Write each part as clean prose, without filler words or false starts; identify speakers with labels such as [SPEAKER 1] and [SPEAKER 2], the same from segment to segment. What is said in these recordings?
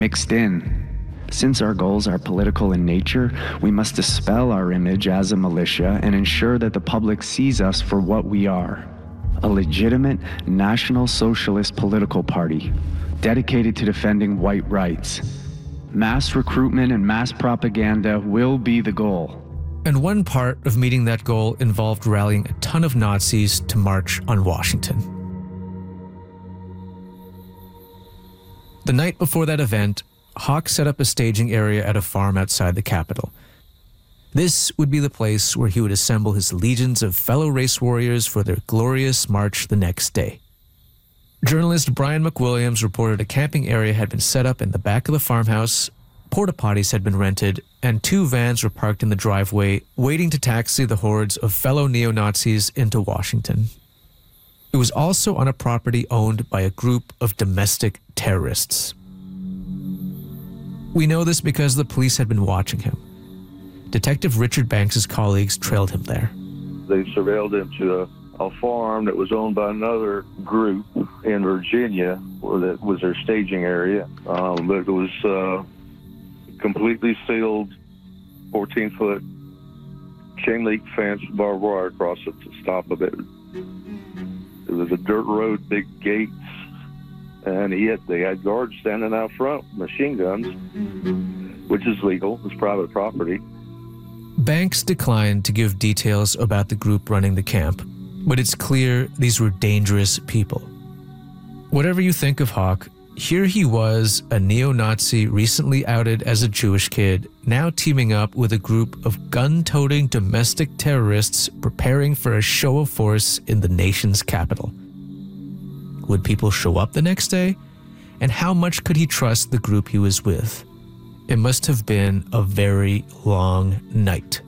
[SPEAKER 1] mixed in. Since our goals are political in nature, we must dispel our image as a militia and ensure that the public sees us for what we are: a legitimate National Socialist political party dedicated to defending white rights. Mass recruitment and mass propaganda will be the goal.
[SPEAKER 2] And one part of meeting that goal involved rallying a ton of Nazis to march on Washington. The night before that event, Hawk set up a staging area at a farm outside the Capitol. This would be the place where he would assemble his legions of fellow race warriors for their glorious march the next day. Journalist Brian McWilliams reported a camping area had been set up in the back of the farmhouse, porta potties had been rented, and 2 vans were parked in the driveway, waiting to taxi the hordes of fellow neo-Nazis into Washington. It was also on a property owned by a group of domestic terrorists. We know this because the police had been watching him. Detective Richard Banks' colleagues trailed him there.
[SPEAKER 3] They surveilled him to a farm that was owned by another group in Virginia, where that was their staging area. But it was completely sealed, 14-foot chain link fence, barbed wire across the top of it. It was a dirt road, big gates, and they had guards standing out front, machine guns, which is legal. It's private property.
[SPEAKER 2] Banks declined to give details about the group running the camp, but it's clear these were dangerous people. Whatever you think of Hawk, here he was, a neo-Nazi recently outed as a Jewish kid, now teaming up with a group of gun-toting domestic terrorists preparing for a show of force in the nation's capital. Would people show up the next day? And how much could he trust the group he was with? It must have been a very long night.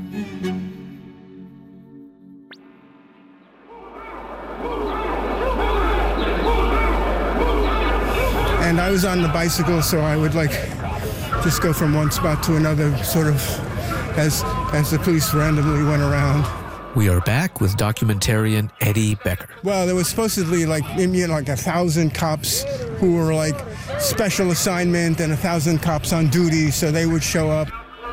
[SPEAKER 4] And I was on the bicycle, so I would just go from one spot to another, sort of as the police randomly went around.
[SPEAKER 2] We are back with documentarian Eddie Becker.
[SPEAKER 4] Well, there was supposedly maybe 1,000 cops who were special assignment and 1,000 cops on duty, so they would show up.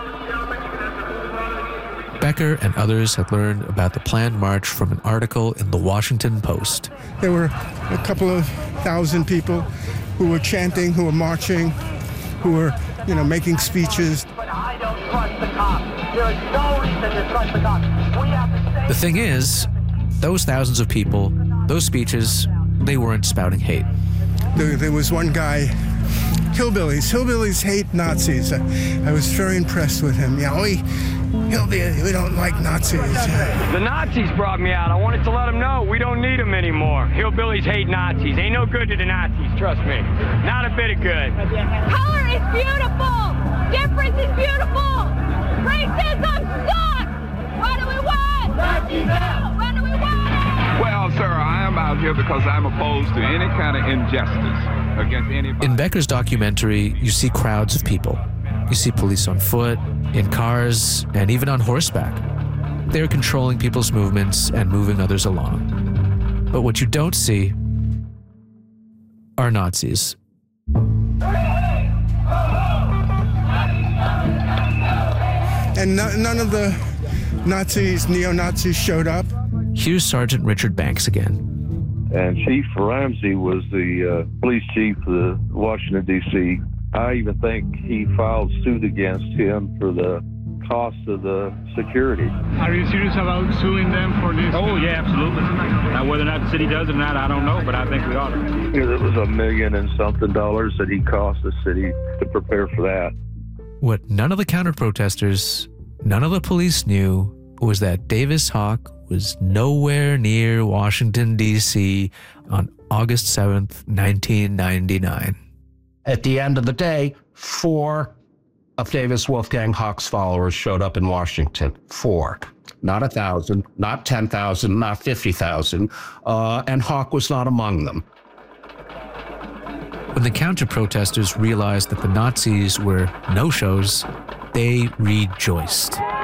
[SPEAKER 2] Becker and others had learned about the planned march from an article in the Washington Post.
[SPEAKER 4] There were a couple of thousand people who were chanting, who were marching, who were, making speeches.
[SPEAKER 5] But I don't trust the cops. There is no reason to trust the cops. We have to stay.
[SPEAKER 2] The thing is, those thousands of people, those speeches, they weren't spouting hate.
[SPEAKER 4] There was one guy, hillbillies. Hillbillies hate Nazis. I was very impressed with him. We don't like Nazis.
[SPEAKER 6] The Nazis brought me out. I wanted to let them know we don't need them anymore. Hillbillies hate Nazis. Ain't no good to the Nazis, trust me. Not a bit of good.
[SPEAKER 7] Color is beautiful. Difference is beautiful. Racism sucks. What do we want? Nazis out. What do we want?
[SPEAKER 8] Well, sir, I am out here because I'm opposed to any kind of injustice against anybody.
[SPEAKER 2] In Becker's documentary, you see crowds of people. You see police on foot, in cars, and even on horseback. They're controlling people's movements and moving others along. But what you don't see are Nazis.
[SPEAKER 4] And none of the Nazis, neo-Nazis showed up.
[SPEAKER 2] Here's Sergeant Richard Banks again.
[SPEAKER 3] And Chief Ramsey was the police chief of the Washington, D.C. I even think he filed suit against him for the cost of the security.
[SPEAKER 9] Are you serious about suing them for this?
[SPEAKER 10] Oh, yeah, absolutely. Now, whether or not the city does it or not, I don't know, but I think we ought to.
[SPEAKER 3] It was $1 million and something that he cost the city to prepare for that.
[SPEAKER 2] What none of the counter-protesters, none of the police knew was that Davis Hawk was nowhere near Washington, D.C. on August 7th, 1999.
[SPEAKER 11] At the end of the day, 4 of Davis Wolfgang Hawk's followers showed up in Washington. 4. Not 1,000, not 10,000, not 50,000. And Hawk was not among them.
[SPEAKER 2] When the counter-protesters realized that the Nazis were no-shows, they rejoiced.